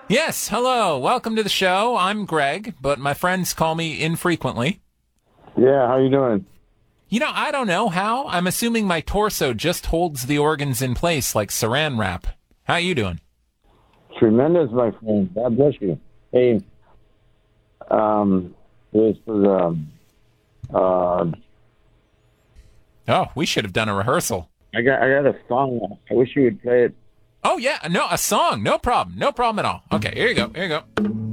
Yes, hello. Welcome to the show. I'm Greg, but my friends call me infrequently. Yeah, how you doing? I don't know how. I'm assuming my torso just holds the organs in place like saran wrap. How you doing? Tremendous, my friend. God bless you. Hey, this was Oh, we should have done a rehearsal. I got a song. I wish you would play it. Oh, yeah. No, a song. No problem. No problem at all. Okay, here you go. Here you go.